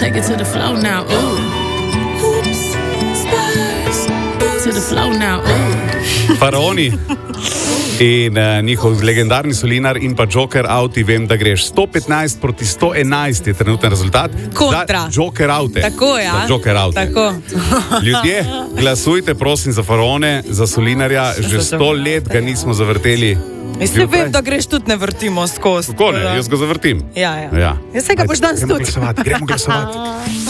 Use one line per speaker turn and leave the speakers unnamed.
Take it to the flow now, ooh. Oops, Spurs. To the flow now, ooh.
Faraoni in njihov legendarni solinar in pa Joker Auti, vem, da greš 115 proti 111 je trenutni rezultat.
Kontra.
Za Joker Aute.
Tako, ja.
Za Joker Aute.
Tako.
Ljudje, glasujte prosim za Faraone, za solinarja, že 100 let ga nismo zavrteli.
Jaz se vem, da greš tudi ne vrtimo skozi.
Kako ne, jaz ga zavrtim.
Ja.
Ja.
Jaz se ga boš danes tudi.
Gremo glasovati.